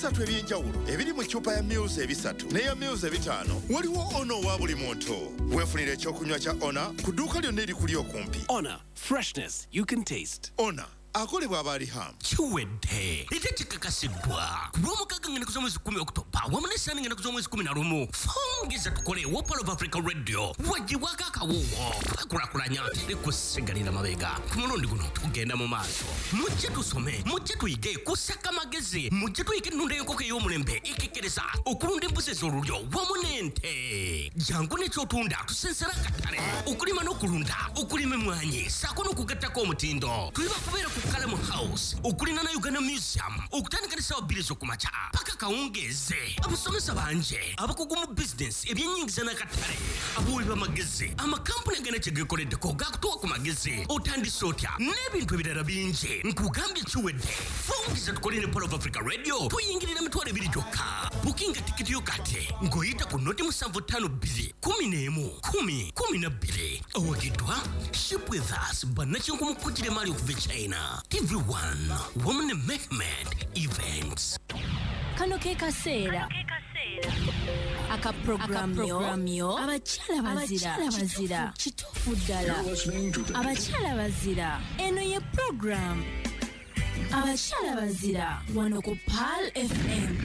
ebisatu ebyenjawulo ebiri mu ccupa ya Muse ebisatu n'eya Muse ebitaano. Waliwo Ono wa buli muntu. Weefunire ekyokunywa kya Ona ku dduuka lyonna erikuli okumpi. Ona, freshness you can taste. Ona akolebwa abalihamu. Chiwedde ite kikakasidwa kulw'omukaaga ngene kuza mwezi 10 Oktoba wamu n'essaani ngene kuza mwezi 11 fungiza tukole Wopal of Africa Radio wagibwako akawuuwo twekulakulanya ne kusigalira mabega ku mulundi guno tugenda mu maaso mujje tusome mujje tuyige kusaka magezi mujje tuyige ennunda y'enkoko ey'omulembe ikikiriza okulunda embuzi ez'olulyo wamu n'ente jangu n'ekyotunda tusensera akatale okulima n'okulunda okulima emmwanyi saako n'okugattako omutindo tuliba kubeera ku Kalemu House okulina na Uganda Museum okutandika n'essaawa 2 z'okumakya paka kawungeeze abasomesa banje abakugu mu business ebyennyingiza n'akatale abawi b'amagezi amakampuni agenda kye geekoleddeko gaakutuwa ku magezi otandise otya n'ebintu ebirala bingi nkugambye kiwedde fungiza tukole ne Wopal of Africa Radio tuyingirira emitwalo 2 gyokka bukinga tikiti yo kati ng'oyita ku noti 752 11 awagiddwa ship with us bannakinku mu kujjira emali okuva China TV1 Women Mehmet Events. Kano ke kaseera akaprogramyo abakyala bazira kituufu ddala abakyala bazira eno ye program abakyala bazira wano ku Pal FM.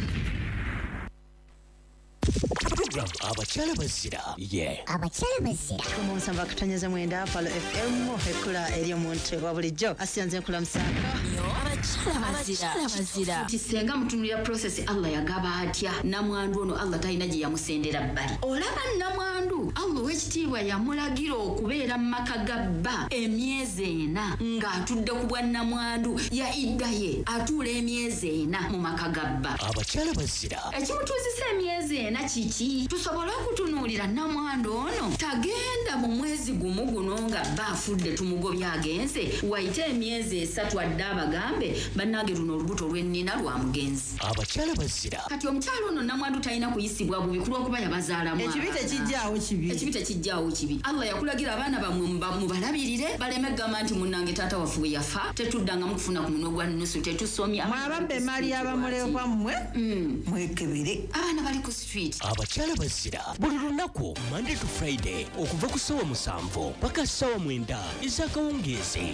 Program abakyala bazira abakyala bazira kumusamba kutonyeza mwenda Palo FM ekula eri omuntu wa bulijjo asiyanze nkula musaka abakyala bazira tisenga mutunulira process Allah yagaba atya namwandu ono Allah talina gye yamusendera bbali olaba namwandu Allah w'ekitiibwa yamulagira okubeera mu maka gabba emyezi 4 ng'atudde ku bwa namwandu ya iddaye atuula emyezi 4 mu maka gabba abakyala bazira ekimutuuzisa emyezi 4 kiki tusobola okutunuulira namwandu ono tagenda mu mwezi gumu guno nga baafudde tumugobya agenze wayite emyezi 3 adde abagambe bannange luno olubuto lw'ennina lwa mugenzi abakyala bazira kati omukyalo ono namwandu talina kuyisibwa bubi ku lw'okuba yabazaalamu ekibi tekijjaawo kibi Allah yakulagira abaana bammwe mubalabirire baleme gamba nti munnange taata waffe bwe yafa tetuddangamu kufuna ku muno gwa nusu tetusomya mwababba emaali y'abamulekwa mmwe mwekebere abaana bali ku street abakyala bazira buli lunaku Monday to Friday okuva ku ssaawa 7 paka ssaawa 9 ez'akawungeezi.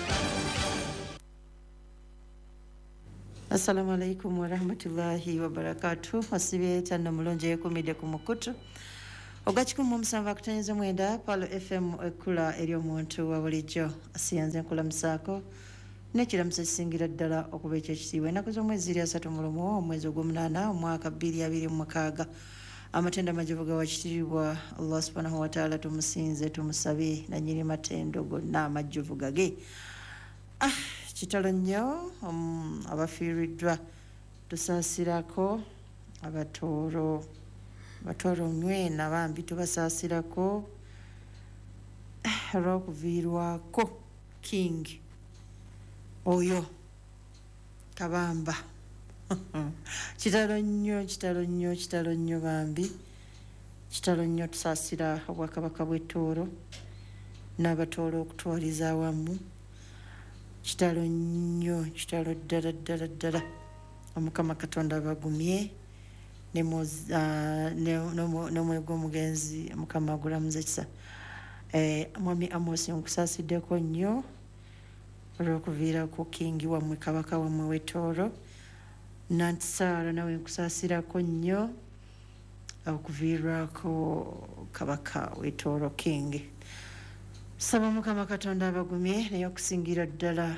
Assalamu alaikum wa rahmatullahi wa barakatuh. Asibe tanda mulonje kumide ku mukutu ogachikumu omusanvu akutonyeza mwenda Palo FM ekula eri omuntu wa bulijjo asiyanze nkula musaako n'ekiramusa kisingira ddala okuba ekyekitiibwa ennaku z'omwezi 3 omwezi ogw'omunaana omwaka 2026 amatenda majivu ga wakitiibwa Allah subhanahu wa ta'ala tumusinze tumusabe na nyiri matendo gonna amajivu gage kitalo nnyo abafiiriddwa tusaasirako abatooro nywena bambi tubasaasirako olw'okuviirwako king oyo kabamba kitalo nnyo bambi kitalo nnyo tusaasira obwakabaka bw'ettooro n'abatooro okutwaliza awamu kitalo ddala omukama katonda abagumye n'omwoyo gw'omugenzi mukama agulamuze kisa mwami Amosi nkusaasideko nnyo olw'okuviirako kingi wammwe kabaka wammwe w'ettooro Nanti Saara nawe nkusaasirako nnyo okuviirwako kabaka w'ettooro king saba mukama katonda abagumye naye okusingira ddala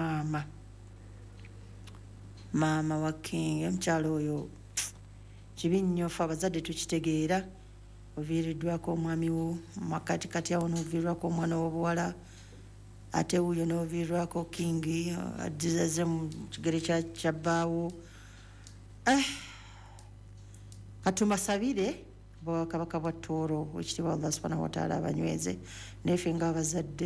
maama wa king omukyalo oyo kibi nnyo ffe abazadde tukitegeera oviiriddwako omwami wo makatikati awo n'oviirwako omwana w'obuwala ate wuyo n'oviirwako king addizaze mu kigere kya bbaawo atumasabire bwakabaka bwa ttooro ekitiibwa Allah subhanahu wa ta'ala abanyweze nefe ng'abazadde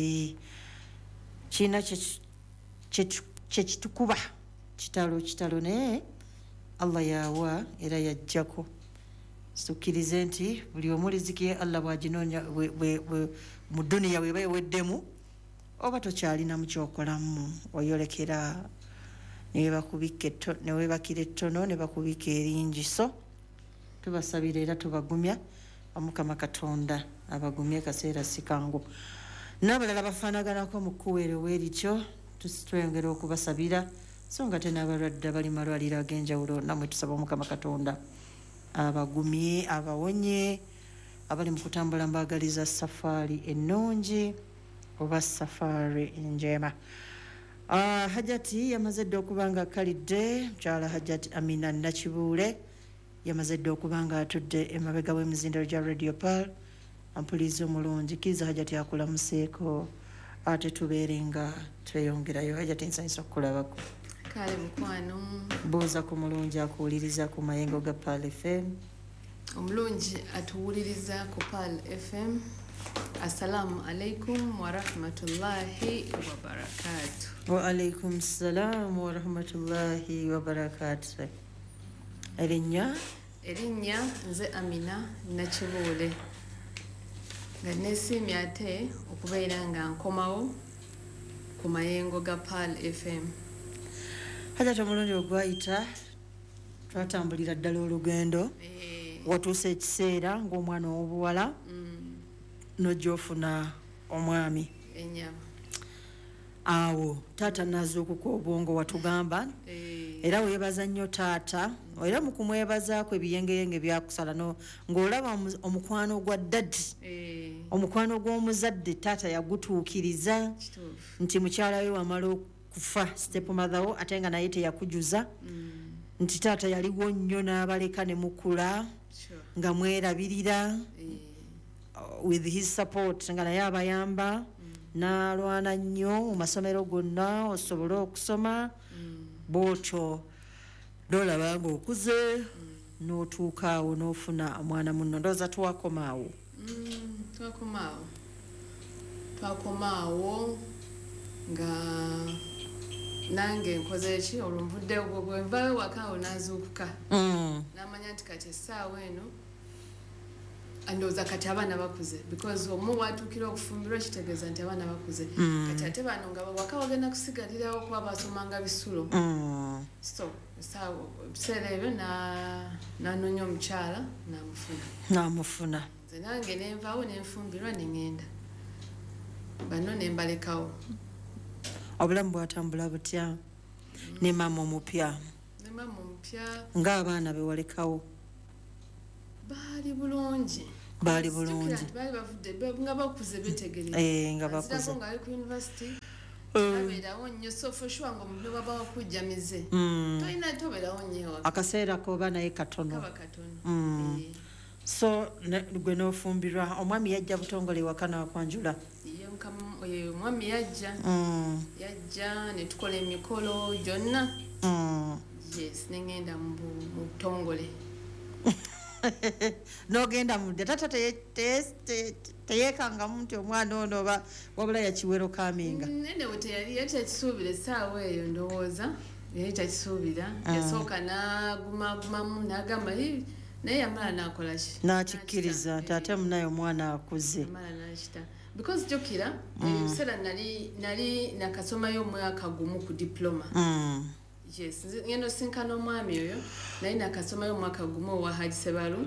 kiina kyekitukuba kitalo naye Allah yawa era yajjako tukkirize nti buli omu riziki ye Allah bw'aginoonya mu duniya bw'eba eweddemu oba tokyalina mu kyokolamu oyolekera ne webakira ettono ne bakubika eringi. So tubasabira era tubagumya Mukama Katonda abagumye kaseera sikangu. N'abalala bafaanaganako mu kkuweero weerityo twongera okubasabira so nga te n'abalwadde bali malwaliro ag'enjawulo namwe tusaba Mukama Katonda abagumye abawonye abali mu kutambula mbaagaliza safaari ennungi oba safaari njema. Hajati yamaze dda okuba nga akkalidde mukyala Hajati Amina Nakibuule yamaze dda okuba nga atudde emabega w'emizindalo gya Radio Pearl. Ampuliza omulungi kiza Hajati akulamuseeko ate tubeere nga tweyongerayo. Hajati nsanyusa okukulabako. Kale mukwano. Buuza ku mulungi akuwuliriza ku mayengo ga Pearl FM. Omulungi atuwuliriza ku Pearl FM. Assalamu alaikum wa rahmatullahi wa barakatuh. Wa alaikum salam wa rahmatullahi wa barakatuh. Erinnya nze Amina Nakibuule. Nga nesiimye ate okubeera nga nkomawo ku mayengo ga Pearl FM. Hajati omulungi ogwayita twatambulira ddala olugendo watuusa ekiseera ng'omwana ow'obuwala n'ojja ofuna omwami Enyama. awo taata nazuukuka obwongo watugamba era weebaza nnyo taata era mu kumwebazaako ebiyengeyenge byakusala ng'olaba omukwano gwa ddadi omukwano gw'omuzadde taata yagutuukiriza nti mukyala we wamala okufa step mother wo ate nga naye teyakujuza nti taata yaliwo nnyo n'abaleka ne mukula nga mwerabirira with his support nga naye abayamba n'alwana nnyo mu masomero gonna osobole okusoma bw'otyo n'olaba nga okuze n'otuuka awo n'ofuna omwana munno ndowooza twakomaawo twakomaawo nga nange nkoze eki olwo nvudde bwe nvayo waka awo n'azuukuka n'amanya nti kati essaawa eno andowooza kati abaana bakuze because omu watuukira okufumbirwa kitegeeza nti abaana bakuze kati ate bano nga waka wagenda kusigalirawo kuba basomanga bisulo so ebiseera ebyo n'anoonya omukyala n'amufuna nze nange nenvaawo nenfumbirwa neŋŋenda bano nembalekawo. obulamu bwatambula butya ne maama omupya ng'abaana bewalekawo baali bulungi baali bulungi bavudde nga bakuze betegereza nga bakuze nga ali ku university abeerawo nnyo so for sure nga omuntu baba wakujjamize tolina tobeerawo nnyo akaseera koba naye katono so gwe n'ofumbirwa omwami yajja butongole ewaka n'akwanjula omwami yajja ne tukola emikolo gyonna yes neŋŋenda mu butongole n'ogenda mudde tata teyeekangamu nti omwana ono wabula yakiwero kaminga nenewe teyali takisuubira essaawa eyo ndowooza yali takisuubira yasooka n'agumagumamu n'agamba naye yamala n'akolaki n'akikkiriza nti ate munaye omwana akuze yamala n'akita because jjukira ebiseera nali nakasomayo omwaka gumu ku diploma yes ngendo sinkana omwami oyo naye nakasomayo omwaka gumu owa Haji Sebalu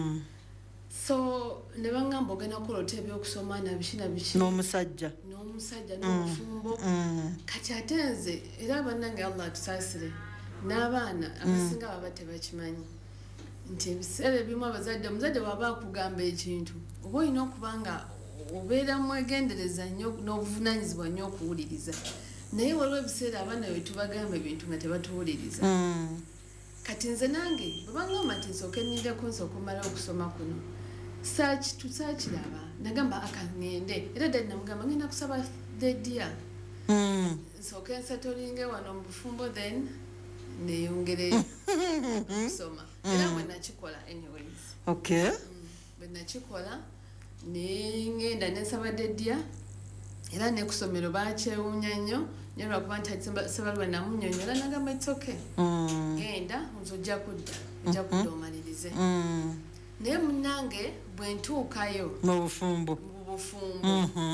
so ne bangamba ogenda kukola ota ebyokusoma nabiki n'omusajja n'obufumbo kati ate nze era bannange Allah atusaasire n'abaana abasinga baba tebakimanyi nti ebiseera ebimu omuzadde bw'aba akugamba ekintu oba olina okuba nga obeera mwegendereza nnyo n'obuvunaanyizibwa nnyo okuwuliriza naye waliwo ebiseera abaana bwe tubagamba ebintu nga tebatuwuliriza kati nze nange bwebangamba nti nsooka ennindeko nsooka omala okusoma kuno saakiraba nagamba akaŋŋende era ddali namugamba ngenda kusaba dediya nsooka ensetolinge wano mu bufumbo then neyongereyo okusoma era bwe nakikola anyways bwe nakikola nengenda nensaba dediya era nekusomero bakyewuunya nnyo naye lwakuba nti Sebaluwa namunnyonnyola nagamba it's okay genda nze ojja kudda omalirize naye munnange bwe ntuukayo mu bufumbo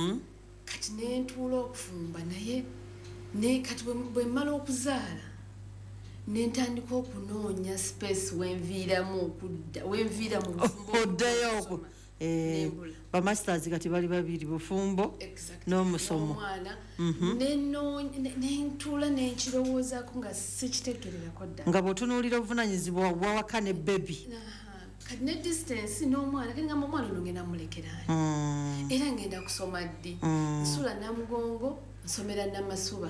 kati nentuula okufumba naye kati bwe mmala okuzaala nentandika okunoonya space wenviira mu bufumbo oddayo okwo bamasters kati bali babiri bufumbo n'omusomo nentuula nenkirowoozaako nga sikitegererako dda nga bw'otunuulira obuvunanyizibwa wawaka ne bebi kati ne distance n'omwana kati ngamba omwana ono ngenda mulekeraani era ngenda kusoma ddi nsula namugongo nsomera namasuba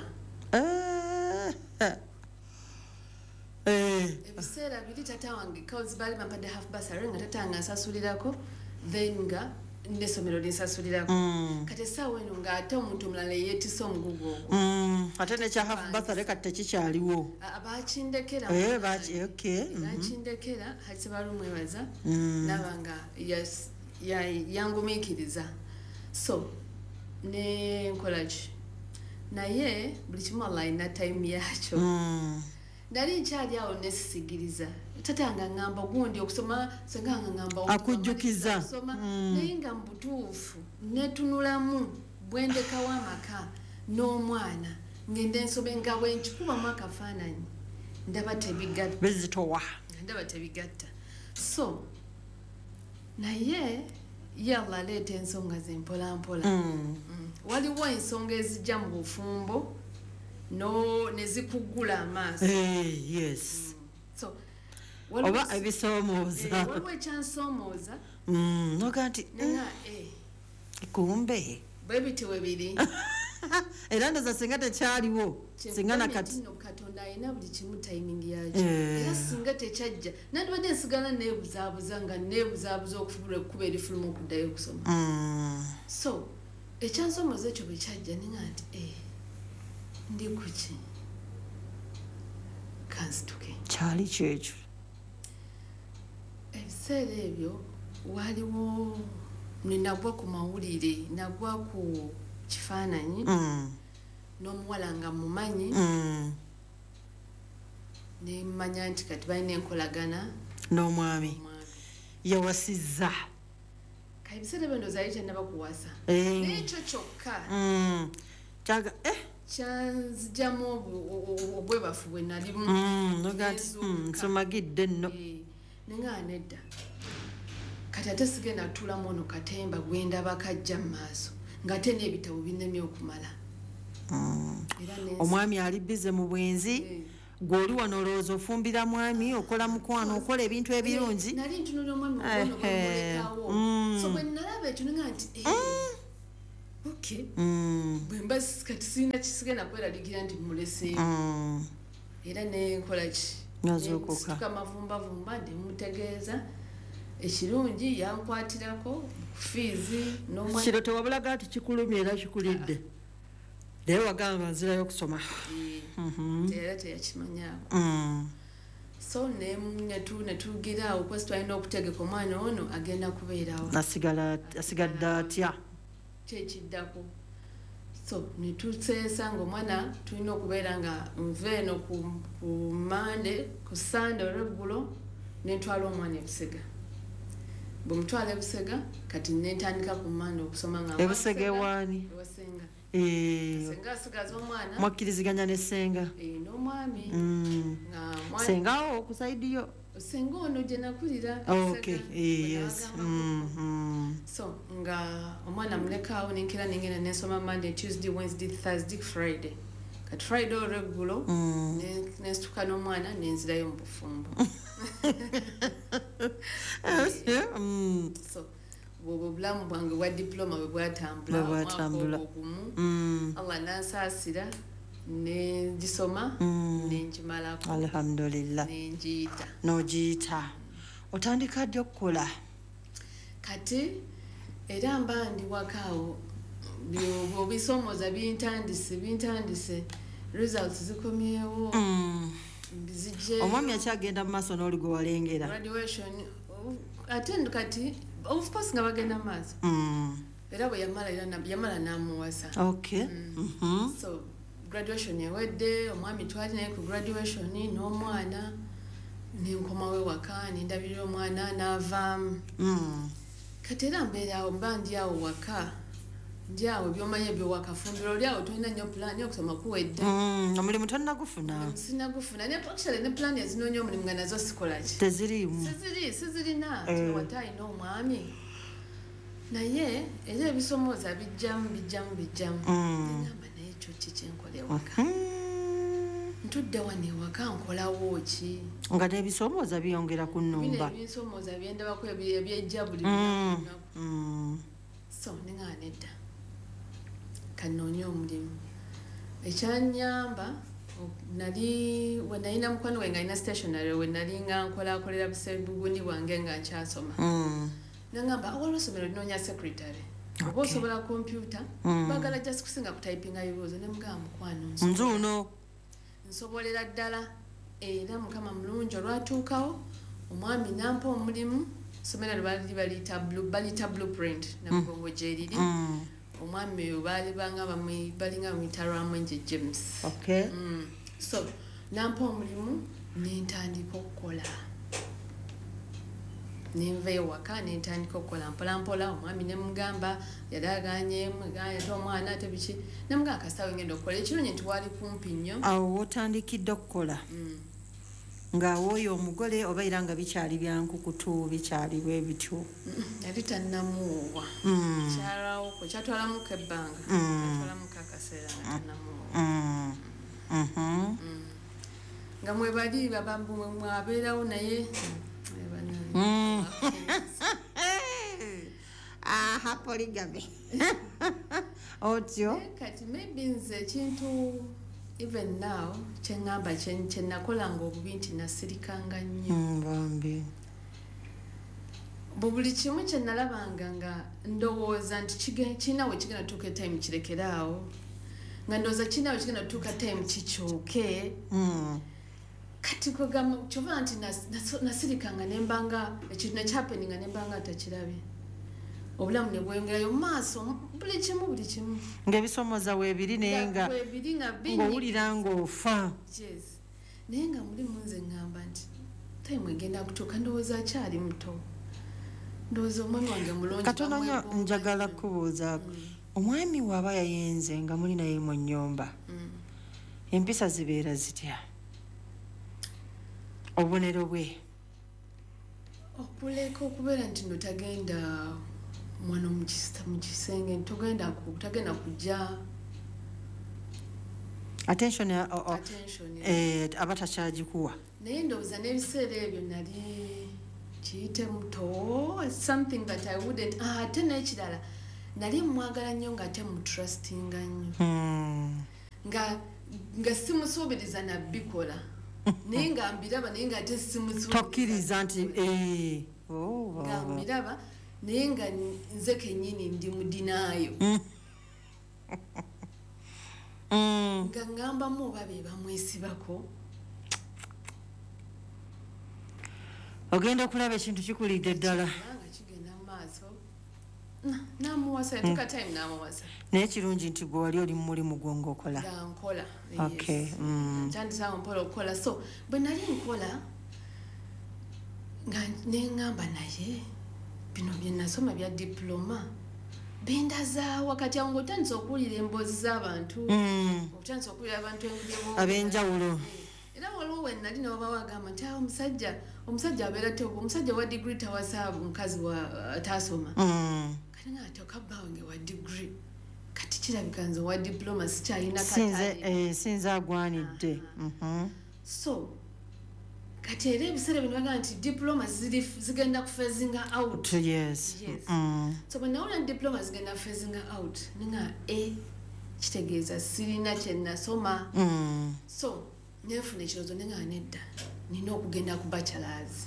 ebiseera biri tata wange cause bali bampadde half basary nga tata wange ansasulirako then nga nesomero linsasulirako kati essaawa eno ng'ate omuntu omulala yeetisa omugugu ogwo ate nekya half basary kati tekikyaliwo bakindekera bakindekera hatisebalumwebaza naba nga yangumiikiriza so nenkolaki naye buli kimu allah alina time yakyo nali nkyali awo nesisigiriza tatanga ngamba gundi okusoma senga ngamba akujjukiza naye nga mu butuufu netunulamu bwendekawo amaka n'omwana ngenda ensome nga bwenkikubamu akafaananyi ndaba tebigatta bezitowa ndaba tebigatta so naye ye allah aleeta ensonga zempolampola waliwo ensonga ezijja mu bufumbo nezikugula amaaso yes so oba ebisoomooza waliwo ekyansoomooza noga nti kumbe bwebiti webiri era ndoza singa tekyaliwo singa nakati katonda alina buli kimu timing yakyo era singa tekyajja nandibadde nsigala neebuzaabuza nga neebuzaabuza okufubula ekkuba erifuluma okuddayo okusoma so ekyansomooza ekyo bwe kyajja ninga nti ndi kuki kansituke kyali kyekyo ebiseera ebyo waliwo nenagwa ku mawulire nagwa ku kifaananyi n'omuwala nga mumanyi nemanya nti kati balina enkolagana n'omwami yawasizza kale ebiseera ebyo ndooza yali kyannaba kuwasa n'ekyo kyokka kyaga kyanzigyamu obwebafu bwe nalimu nsomagidde nno nenga nedda kati ate sigenda tuulamu ono katemba gwendaba kajja mu maaso ng'ate n'ebitabo binemye okumala omwami ali bize mu bwenzi gw'oli wano olowooza ofumbira mwami okola mukwano okola ebintu ebirungi nali ntunulira omwami ogono gwemulekawo so bwe nalaba ekyo nenga nti okay bwemba kati sirina kisigenda kweraliikira nti muleseewo era nenkolaki nesituka mavumbavumba ndimutegeeza ekirungi yankwatirako fiizi kiro tewabulaga nti kikulumye era kikulidde naye wagamba nzirayo okusoma era teyakimanyaako so netugira awo kwesi twalina okutegeka omwana ono agenda kubeerawo asigadde atya kyekiddako so netuseesa ngaomwana tulina okubeera nga nve eno ku mande ku sande olweggulo netwala omwana ebusega bwemutwala ebusega kati netandika ku mande okusoma nga ebusega ewaani ewasenga senga asigaza omwana mwakkiriziganya ne senga n'omwami sengawo okusaidiyo senga ono gye nakulira so nga omwana mulekaawo nenkera nengenda nensoma Monday, Tuesday, Wednesday, Thursday, Friday kati Friday olweggulo nesituka n'omwana nenzirayo mu bufumbo so bwobwo obulamu bwange bwa diploma bwe bwatambula omwaka ogumu allah nansaasira nengisoma nengimalako alhamdulillah nengiyita n'ogiyita otandika ddi okukola kati era mba ndi wakaawo obisomooza bintandise results zikomyewo omwami akyagenda mu maaso n'oli gwe walengera graduation ate kati of course nga bagenda mu maaso era bwe yamala n'amuwasa so graduation ewedde omwami twali naye ku graduation n'omwana nenkomawe waka nendabirira omwana n'avaamu kati era mbeera awo mba ndi awo waka ndi awo byomanya byowakafumbiro oli awo tolina nnyo pulaani okusoma kuwedde omulimu tonnagufuna sinagufuna ne actually ne pulaani ezinoonya omulimu nga nazo sikola ki teziriimu sizirina wate alina omwami naye era ebisomooza bijjamu negamba naye ekyo ki kyenkola ewaka ntudde wano ewaka nkolawo ki nga n'ebisomooza byongera ku nnumba bino ebisomooza byendabako ebyejja buli lunaku so neŋaa nedda kanoonye omulimu ekyanyamba we nalina mukwano gwe nga alina stationary we nali nga nkolakolera busebugundi bwange nga nkyasoma nangamba awala osomero linoonya secretary oba osobola kompyuta bagala just kusinga kutypinga bibuuzo nemugamba mukwano nzuuno nsobolera ddala era mukama mulungi olwatuukawo omwami nampa omulimu somero baliyita blueprint namugongo gyeriri omwami oyo balinga bamuyita Ramwenje James so nampa omulimu nentandika okukola nenva ewaka nentandika okukola mpolampola omwami nemugamba yali aganyemu ate omwana ate biki nemugamba kasawe ngenda okukola ekirungi nti wali kumpi nnyo awo wotandikidde okukola ng'awooyo omugole oba era nga bikyali byankukutu bikyali bwe bityo yali tannamuwa kyalawoko kyatwalamuko ebbanga kyatwalamuko akaseera nga tannamuwa nga mwebali mwabeerawo naye polygamy otyo kati maybe nze ekintu even now kyeŋŋamba kyenakolanga obubi nti nasirikanga nnyo bambi buli kimu kyenalabanga nga ndowooza nti kirina we kigenda tuuka etime kirekeraawo nga ndowooza kirina we kigenda tuuka time kikyuke kati kyova nti nasirikanga nembanga ekintu nekyapeninga nembanga atakirabye obulamu ne bweyongerayo mu maaso buli kimu ng'ebisomooza weebiri naye ng'owulira ng'ofa naye nga mulimu nze ŋŋamba nti time egenda kutuuka ndowooza akyali muto ndowooza omwami wange mulungi katono nnyo njagala kubuuza omwami waaba yayenze nga muli naye mu nnyumba empisa zibeera zitya obubonero bwe okuleka okubeera nti no tagenda mwana mu kisenge tagenda kujja attention aba takyagikuwa naye ndowooza n'ebiseera ebyo nali kiyite muto something that I wouldn't ate n'ekirala nali mwagala nnyo nga ate mutrustinga nnyo nga simusuubiriza nabbikola naye nga mbiraba naye nga ate tokkiriza nti nga mbiraba naye nga nze kennyini ndi mudinaayo nga ngambamu oba be bamwesibako ogenda okulaba ekintu kikulidde ddala nga kigenda mu maaso namuwasa yatuka time namuwasa naye kirungi nti gwe wali oli mulimu gwo ng'okola nkola ntandisaawo mpola okukola so bwe nali nkola nga neŋŋamba naye bino bye nasoma bya diploma bindazaawa kati awo ng'otandisa okuwulira emboozi z'abantu otandisa okuwulira abantu ab'enjawulo era waliwo we nali nabo bawagamba nti omusajja abeera te omusajja wa digiri tawasa mukazi ataasoma kati nga ate okabbaawe nge wa digiri kati kirabika nze wa diploma sikyalina sinza agwanidde so kati era ebiseera bino bagamba nti diploma zigenda kufezinga out so bwe nawula nti diploma zigenda kufezinga out ninga kitegeeza sirina kyenasoma so nenfuna ekirowoozo nenga nedda nina okugenda ku bachelors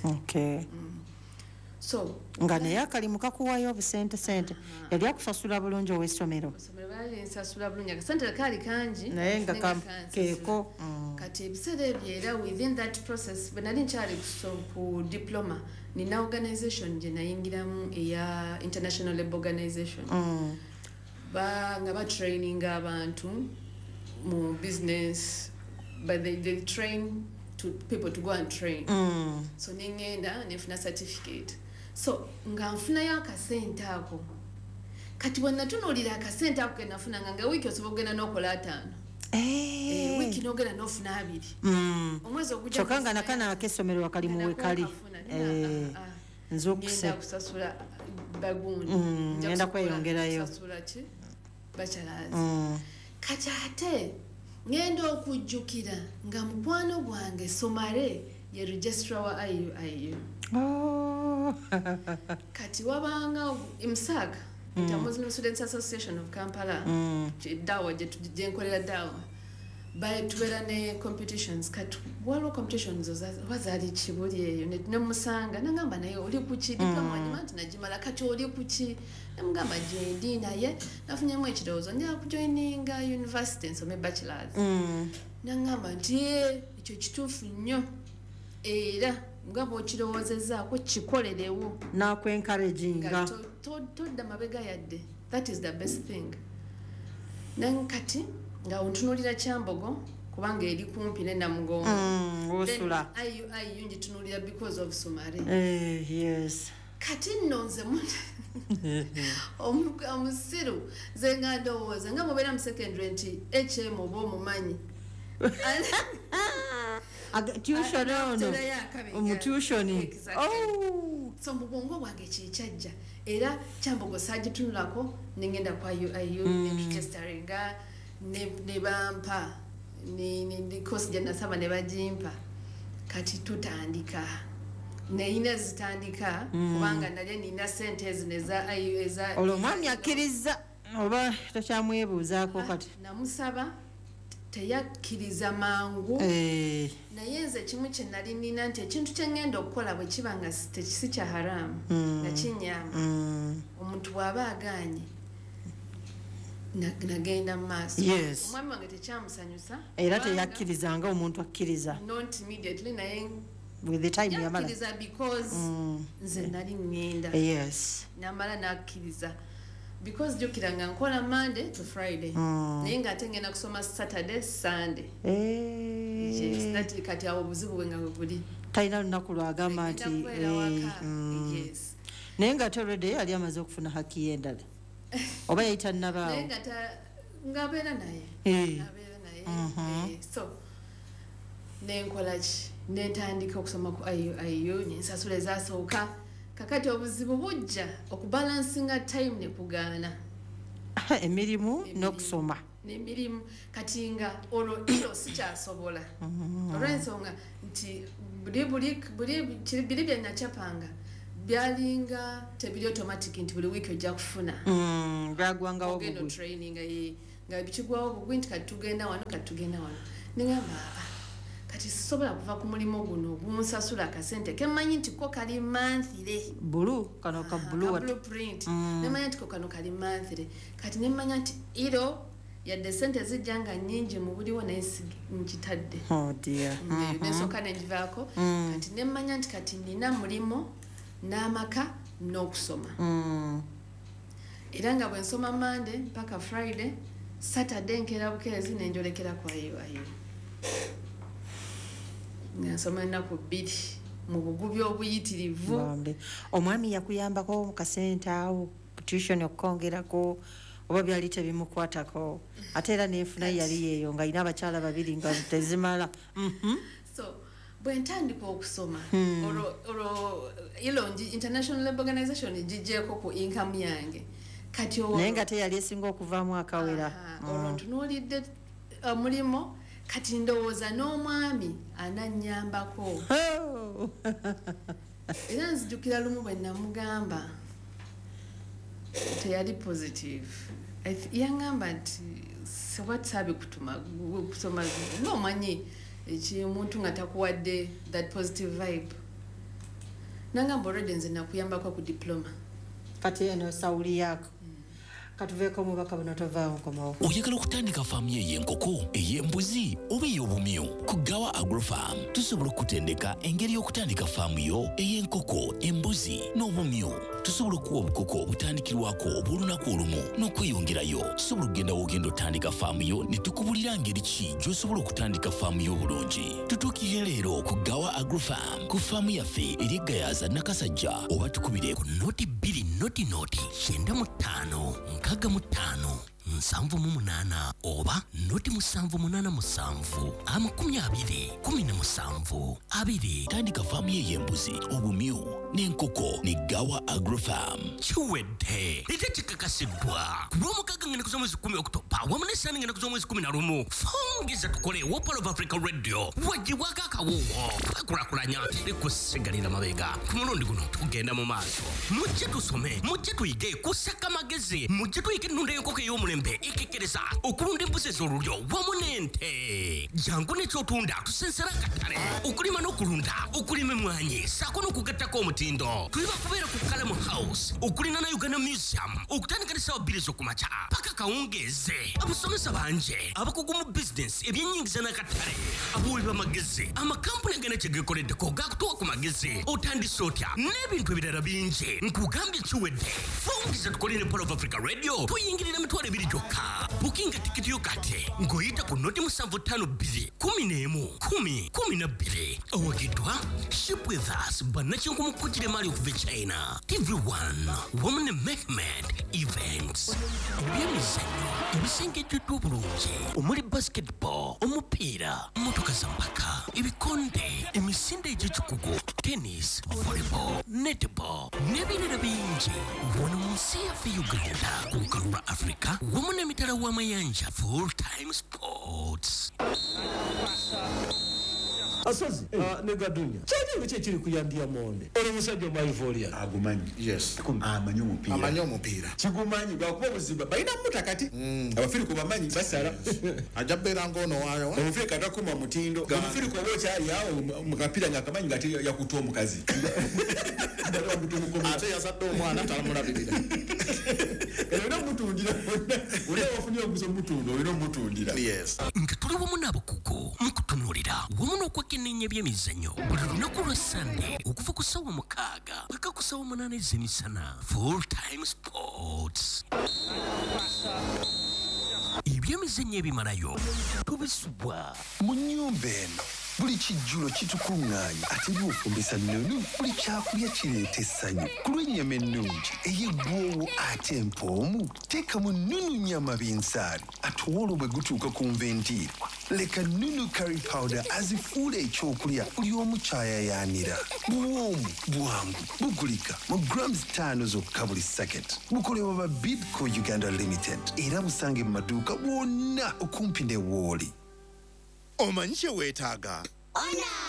so nga naye akalimu kakuwayo obusente yali akusasula bulungi ow'essomero nsasula bulungi akasente kaali kangi naye nga keeko kati ebiseera ebyo era within that process bwe nali nkyali ku diploma nina organization gye nayingiramu eya international labour organization nga batraininga abantu mu business but they train people to go and train so nengenda nefuna certificate so nga nfunayo akasente ako kati bwenatunuulira akasente ako kenafunanga nga wiiki osobola okugenda n'okola 5 wiiki n'ogenda n'ofuna 2 omwezi ogujja kyokka nga nakana ak'essomero wakali muwe kali nze ngenda kusasula bagundi ngenda kweyongerayo bachelors kati ate ngenda okujjukira nga mukwano gwange Somare ye registrar wa IUIU kati wabanga Msaka Muslim Students Association of Kampala dawa jenkolera dawa tubeera ne competitions kati waliwo competitions wazali kibuli eyo nemusanga nangamba naye oli kuki diploma nyuma nti nagimala kati oli kuki namugamba gyendi naye nafunyemu ekirowoozo njala kujoininga university nsome bachelors nangamba nti ekyo kituufu nnyo era nga bw'okirowoozezaako kikolerewo nakwencouraginga todda mabega yadde that is the best thing nankati nga ontunuulira Kyambogo kubanga eri kumpi ne Namugongo osula IUIU ngitunuulira because of Somare yes kati nno nze omusiru ze nga ndowooza nga mubeera mu secondary nti HM oba omumanyi tuition ono omutuition so mu bwongo bwange kyekyajja era Kyambogo saagitunulako nengenda kwa IUIU netuchestaringa ne bampa ni course gye nasaba ne bagimpa kati tutandika neyina zitandika kubanga nalye nina sente eza olwo mwami akkiriza oba tokyamwebuuzaako kati namusaba teyakkiriza mangu naye nze kimu kye nali nina nti ekintu kye ngenda okukola bwe kiba nga si kya haramu nga kinyamba omuntu bw'aba agaanye nagenda mu maaso omwami wange tekyamusanyusa era teyakkirizanga omuntu akkiriza not immediately naye with the time yamala yakkiriza because nze nali ngenda namala nakkiriza because jukira nga nkola Monday to Friday naye ng'ate ngenda kusoma Saturday Sunday kati awo obuzibu bwe nga bwe buli talina lunaku lwagamba nti naye ng'ate already yali amaze okufuna haki y'endala oba yayita nnabaawo ng'abeera naye so nenkola ki nentandika okusoma ku IUIU nensasula ezasooka kakati obuzibu bujja okubalansinga time ne kugaana emirimu n'okusoma n'emirimu kati nga olwo iro sikyasobola olw'ensonga nti biri bye nakyapanga byalinga tebiri automatic nti buli wiiki ojja kufuna byagwangawo ogenda training nga bikigwawo bugwi nti kati tugenda wano nengamba kati sisobola kuva ku mulimu guno ogunsasula akasente kemanyi nti ko kali manthire kano ka blueprint nemanya nti ko kano kali manthire kati nemanya nti iro yadde sente zijja nga nnyingi mu buliwo naye nkitadde nesooka nenjivaako kati nemanya nti kati nina mulimu n'amaka n'okusoma era nga bwe nsoma Monday mpaka Friday Saturday nkera bukeezi nenjolekera kwa IUIU nasoma ennaku 2 mu bugubi obuyitirivu omwami yakuyambako mu kasente awo tuition okukongerako oba byali tebimukwatako ate era n'enfuna yali yeeyo nga alina abakyala 2 nga tezimala so bwe ntandika okusoma olwo ilongi International Labour Organization gijjeeko ku income yange kati naye nga teyali esinga okuvaamu akawera olwo ntunuulidde omulimu kati ndowooza n'omwami anannyambako era nzijukira lumu bwe namugamba teyali positive yangamba nti sewatsabi kusoma ng'omanyi ekimuntu nga takuwadde that positive vibe nangamba already nze nakuyambako ku diploma kati eno sawuli yako katuveeko omubaka buno tovaawo nkomawo. Oyagala okutandika faamu y'enkoko, ey'embuzi oba ey'obumyu? Ku Gawa Agrofarm tusobola okutendeka engeri y'okutandika faamu yo ey'enkoko, embuzi n'obumyu. Tusobola okuwa obukoko obutandikirwako obw'olunaku olumu n'okweyongerayo. Tusobola okugenda w'ogenda otandika faamu yo ne tukubulira ngeri ki gy'osobola okutandika faamu yo obulungi. Tutuukire leero ku Gawa Agrofarm ku faamu yaffe eri Gayaza Nakasajja, oba tukubire ku noti 2 noti 95 65 7 oba noti 787 20 17 tandika faamu y'embuzi, obumyu n'enkoko ne Gawa Agrofarm. Kiwedde ate kikakasiddwa ku lw'omukaaga ngenda ku mwezi 10 Oktoba wamu n'essaani ngenda ku mwezi 11 fongeza tukole Wopal of Africa Radio wagibwako akawuwo kakulakulanya likusigalira mabega ku mulundi guno tugenda mu maaso. Mujje tusome, mujje tuyige kusaka magezi, mujje tuyige ennunda y'enkoko ey'omulembe ekekereza okulunda embuzi ez'olulyo wamu n'ente. Jangu n'ekyotunda tusensera akatale okulima n'okulunda, okulima emmwanyi saako n'okugattako omutindo. Tuli bakubeera ku Kalamu House okulina na Uganda Museum okutandika ne ssaawa 2 ez'okumakya paka kawungeeze. Abasomesa bangi abakugu mu bizinesi ebyennyingiza n'akatale abawi b'amagezi amakampuni agenda kye geekoleddeko gaakutuwa ku magezi otandise otya n'ebintu ebirala bingi. Nkugambye kiwedde fongeza tukole ne Polo of Africa Radio tuyingirira emitwalo 2 gyokka. Bukinga tikiti yo kati ng'oyita ku noti 752 11 10 12. Owagidwa Ship with Us bannakinku mu kujjira emali okuva China. TV1 Women Mehmet Events. Ebyemizannyo ebisengejjeddwa obulungi omuli basketball, omupiira, motoka za mpaka, ebikonde, emisinde egy'ekikugu, tennis, volleyball, netball n'ebirala bingi. Wano mu nsi yaffe Uganda ku lukalu lwa Africa wamu n'emitala w'amayanja Full Time Sports. Asozi negadunya kyali kiri kuyandia monde ono musajja maivolia agumanyi. Yes, amanyi omupiira kigumanyi gwakuba obuziba balina mutakati abafiri kubamanyi basala ajabera ngono wayo omufiri katakuma mutindo omufiri kwa wokyali awo mukapira ngakamanyi ngati yakutoa omukazi ate yasadde omwana talamulabirira era mutundira olina wafunye omuzo mutundo olina omutundira. Yes, nga tuli wamu n'abakugu mukutunuulira wamu n'okwekenneenya by'emizannyo buli lunaku lwa Sunday okuva ku ssaawa 6 paka ku ssaawa 8 ez'emisana. Full Time Sports. Ebyemizannyo ebimalayo tubisubwa mu nnyumba eno. Buli kijjulo kitukuŋŋaanya ate by'ofumbisa nnono buli kyakulya kireeta essanyu. Ku lw'ennyama ennungi ey'eggwoowo ate empoomu teekamu nnunu nnyama binsaali ate obwolo bwe gutuuka ku nventiirwa leka nnunu curry powder azifuula ekyokulya buli omu kyayayaanira. Buwoomu bwangu bugulika mu grams 5 zokka buli saketi. Bukolebwa ba Bidco Uganda Limited era busange mu maduuka bwonna okumpi ne Wooli. Omanyi kye weetaaga?